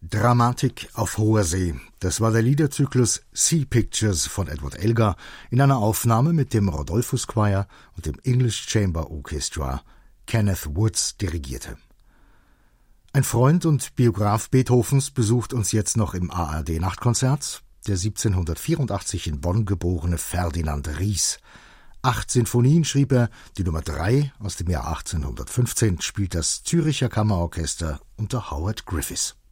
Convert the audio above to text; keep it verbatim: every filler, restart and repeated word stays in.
Dramatik auf hoher See. Das war der Liederzyklus Sea Pictures von Edward Elgar in einer Aufnahme mit dem Rodolphus Choir und dem English Chamber Orchestra. Kenneth Woods dirigierte. Ein Freund und Biograf Beethovens besucht uns jetzt noch im A R D-Nachtkonzert. Der siebzehnhundertvierundachtzig in Bonn geborene Ferdinand Ries. Acht Sinfonien schrieb er, die Nummer drei aus dem Jahr achtzehnhundertfünfzehn spielt das Zürcher Kammerorchester unter Howard Griffiths.